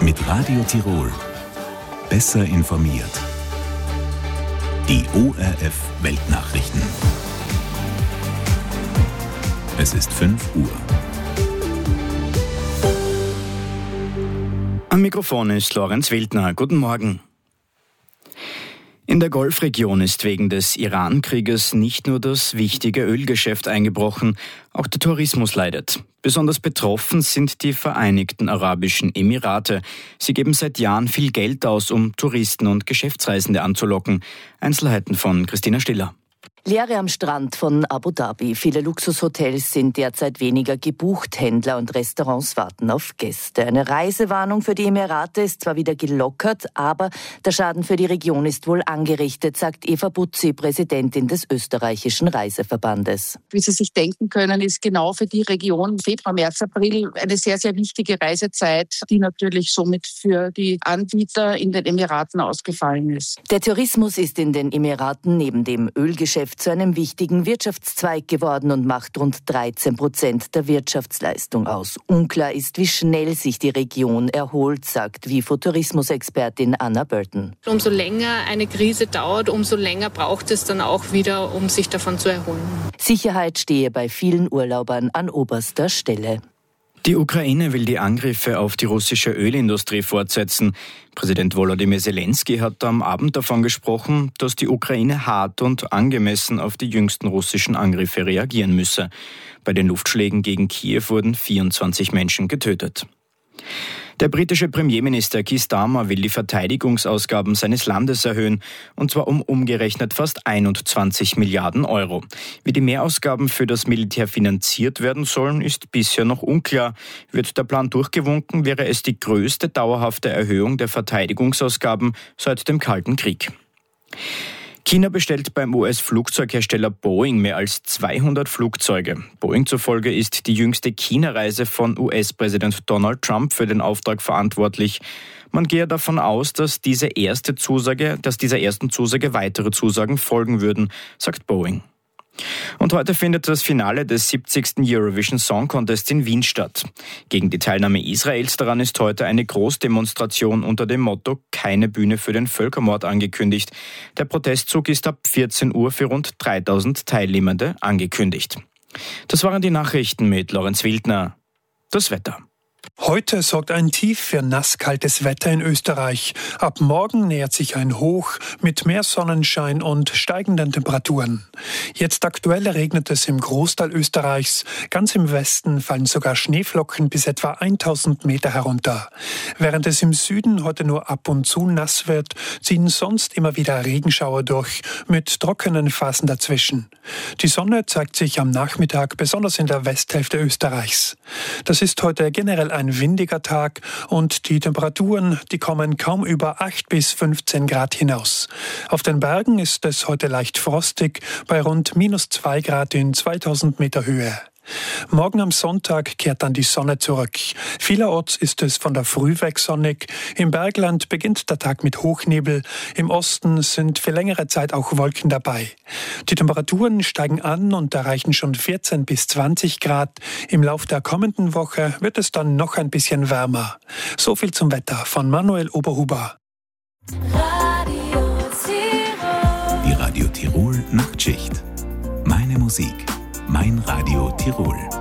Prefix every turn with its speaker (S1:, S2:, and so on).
S1: Mit Radio Tirol. Besser informiert. Die ORF Weltnachrichten. Es ist 5 Uhr.
S2: Am Mikrofon ist Lorenz Wildner. Guten Morgen. In der Golfregion ist wegen des Iran-Krieges nicht nur das wichtige Ölgeschäft eingebrochen, auch der Tourismus leidet. Besonders betroffen sind die Vereinigten Arabischen Emirate. Sie geben seit Jahren viel Geld aus, um Touristen und Geschäftsreisende anzulocken. Einzelheiten von Christina Stiller.
S3: Leere am Strand von Abu Dhabi. Viele Luxushotels sind derzeit weniger gebucht. Händler und Restaurants warten auf Gäste. Eine Reisewarnung für die Emirate ist zwar wieder gelockert, aber der Schaden für die Region ist wohl angerichtet, sagt Eva Butzi, Präsidentin des österreichischen Reiseverbandes.
S4: Wie Sie sich denken können, ist genau für die Region Februar, März, April eine sehr, sehr wichtige Reisezeit, die natürlich somit für die Anbieter in den Emiraten ausgefallen ist.
S3: Der Tourismus ist in den Emiraten neben dem Ölgeschäft zu einem wichtigen Wirtschaftszweig geworden und macht rund 13% der Wirtschaftsleistung aus. Unklar ist, wie schnell sich die Region erholt, sagt WIFO-Tourismusexpertin Anna Burton.
S5: Umso länger eine Krise dauert, umso länger braucht es dann auch wieder, um sich davon zu erholen.
S3: Sicherheit stehe bei vielen Urlaubern an oberster Stelle.
S2: Die Ukraine will die Angriffe auf die russische Ölindustrie fortsetzen. Präsident Volodymyr Zelensky hat am Abend davon gesprochen, dass die Ukraine hart und angemessen auf die jüngsten russischen Angriffe reagieren müsse. Bei den Luftschlägen gegen Kiew wurden 24 Menschen getötet. Der britische Premierminister Keir Starmer will die Verteidigungsausgaben seines Landes erhöhen, und zwar um umgerechnet fast 21 Milliarden Euro. Wie die Mehrausgaben für das Militär finanziert werden sollen, ist bisher noch unklar. Wird der Plan durchgewunken, wäre es die größte dauerhafte Erhöhung der Verteidigungsausgaben seit dem Kalten Krieg. China bestellt beim US-Flugzeughersteller Boeing mehr als 200 Flugzeuge. Boeing zufolge ist die jüngste China-Reise von US-Präsident Donald Trump für den Auftrag verantwortlich. Man gehe davon aus, dass dieser ersten Zusage weitere Zusagen folgen würden, sagt Boeing. Und heute findet das Finale des 70. Eurovision Song Contest in Wien statt. Gegen die Teilnahme Israels daran ist heute eine Großdemonstration unter dem Motto „Keine Bühne für den Völkermord" angekündigt. Der Protestzug ist ab 14 Uhr für rund 3000 Teilnehmende angekündigt. Das waren die Nachrichten mit Lorenz Wildner. Das Wetter.
S6: Heute sorgt ein Tief für nasskaltes Wetter in Österreich. Ab morgen nähert sich ein Hoch mit mehr Sonnenschein und steigenden Temperaturen. Jetzt aktuell regnet es im Großteil Österreichs. Ganz im Westen fallen sogar Schneeflocken bis etwa 1000 Meter herunter. Während es im Süden heute nur ab und zu nass wird, ziehen sonst immer wieder Regenschauer durch, mit trockenen Phasen dazwischen. Die Sonne zeigt sich am Nachmittag besonders in der Westhälfte Österreichs. Das ist heute generell ein windiger Tag und die Temperaturen, die kommen kaum über 8 bis 15 Grad hinaus. Auf den Bergen ist es heute leicht frostig, bei rund -2 Grad in 2000 Meter Höhe. Morgen am Sonntag kehrt dann die Sonne zurück. Vielerorts ist es von der Früh weg sonnig. Im Bergland beginnt der Tag mit Hochnebel. Im Osten sind für längere Zeit auch Wolken dabei. Die Temperaturen steigen an und erreichen schon 14 bis 20 Grad. Im Lauf der kommenden Woche wird es dann noch ein bisschen wärmer. So viel zum Wetter von Manuel Oberhuber.
S1: Die Radio Tirol Nachtschicht. Meine Musik. Mein Radio Tirol.